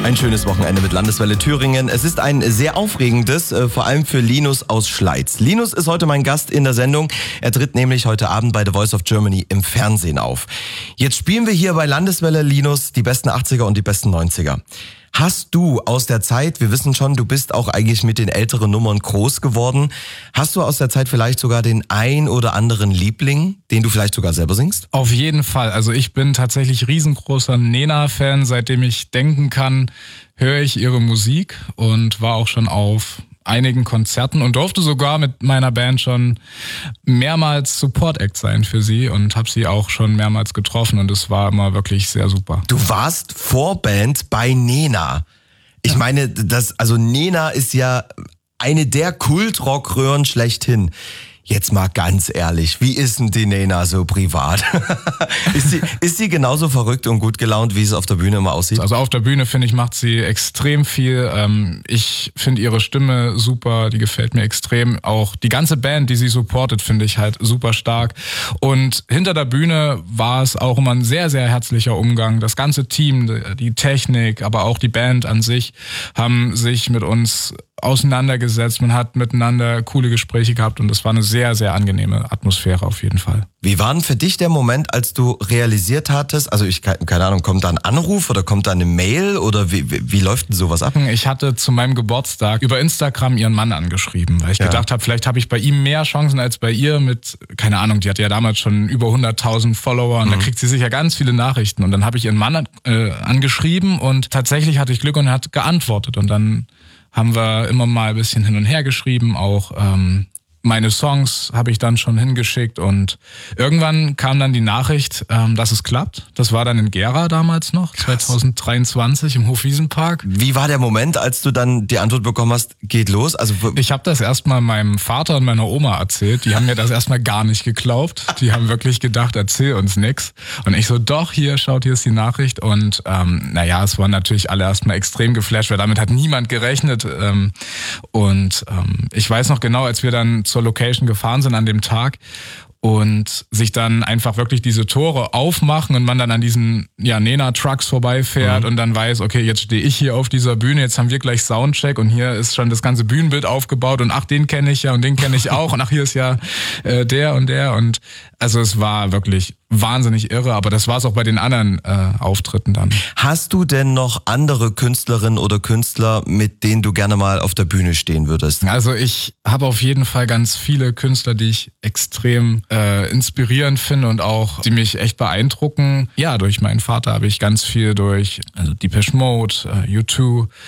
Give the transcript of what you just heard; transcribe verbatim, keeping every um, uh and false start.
Ein schönes Wochenende mit Landeswelle Thüringen. Es ist ein sehr aufregendes, vor allem für Linus aus Schleiz. Linus ist heute mein Gast in der Sendung. Er tritt nämlich heute Abend bei The Voice of Germany im Fernsehen auf. Jetzt spielen wir hier bei Landeswelle, Linus, die besten achtziger und die besten neunziger. Hast du aus der Zeit, wir wissen schon, du bist auch eigentlich mit den älteren Nummern groß geworden, hast du aus der Zeit vielleicht sogar den ein oder anderen Liebling, den du vielleicht sogar selber singst? Auf jeden Fall. Also ich bin tatsächlich riesengroßer Nena-Fan. Seitdem ich denken kann, höre ich ihre Musik und war auch schon auf einigen Konzerten und durfte sogar mit meiner Band schon mehrmals Support-Act sein für sie und habe sie auch schon mehrmals getroffen und es war immer wirklich sehr super. Du warst Vorband bei Nena. Ich ja. meine, das, also Nena ist ja eine der Kultrockröhren schlechthin. Jetzt mal ganz ehrlich, wie ist denn die Nena so privat? ist, sie, ist sie genauso verrückt und gut gelaunt, wie es auf der Bühne immer aussieht? Also auf der Bühne, finde ich, macht sie extrem viel. Ich finde ihre Stimme super, die gefällt mir extrem. Auch die ganze Band, die sie supportet, finde ich halt super stark. Und hinter der Bühne war es auch immer ein sehr, sehr herzlicher Umgang. Das ganze Team, die Technik, aber auch die Band an sich haben sich mit uns auseinandergesetzt, man hat miteinander coole Gespräche gehabt und es war eine sehr, sehr angenehme Atmosphäre auf jeden Fall. Wie war denn für dich der Moment, als du realisiert hattest, also ich, keine Ahnung, kommt da ein Anruf oder kommt da eine Mail oder wie, wie, wie läuft denn sowas ab? Ich hatte zu meinem Geburtstag über Instagram ihren Mann angeschrieben, weil ich ja. gedacht habe, vielleicht habe ich bei ihm mehr Chancen als bei ihr mit, keine Ahnung, die hatte ja damals schon über hunderttausend Follower und mhm. da kriegt sie sicher ganz viele Nachrichten und dann habe ich ihren Mann äh, angeschrieben und tatsächlich hatte ich Glück und er hat geantwortet und dann haben wir immer mal ein bisschen hin und her geschrieben, auch ähm, meine Songs habe ich dann schon hingeschickt und irgendwann kam dann die Nachricht, ähm, dass es klappt. Das war dann in Gera damals noch, Krass. zwanzig dreiundzwanzig im Hofwiesenpark. Wie war der Moment, als du dann die Antwort bekommen hast, geht los? Also ich habe das erstmal meinem Vater und meiner Oma erzählt. Die haben mir das erstmal gar nicht geglaubt. Die haben wirklich gedacht, erzähl uns nix. Und ich so, doch, hier, schaut, hier ist die Nachricht. Und ähm, naja, es waren natürlich alle erstmal extrem geflasht, weil damit hat niemand gerechnet. Ähm, und ähm, ich weiß noch genau, als wir dann zur Location gefahren sind an dem Tag und sich dann einfach wirklich diese Tore aufmachen und man dann an diesen ja, Nena-Trucks vorbeifährt mhm. und dann weiß, okay, jetzt stehe ich hier auf dieser Bühne, jetzt haben wir gleich Soundcheck und hier ist schon das ganze Bühnenbild aufgebaut und ach, den kenne ich ja und den kenne ich auch und ach, hier ist ja äh, der und der und also es war wirklich wahnsinnig irre, aber das war es auch bei den anderen äh, Auftritten dann. Hast du denn noch andere Künstlerinnen oder Künstler, mit denen du gerne mal auf der Bühne stehen würdest? Also ich habe auf jeden Fall ganz viele Künstler, die ich extrem äh, inspirierend finde und auch, die mich echt beeindrucken. Ja, durch meinen Vater habe ich ganz viel durch also Depeche Mode, äh, U zwei,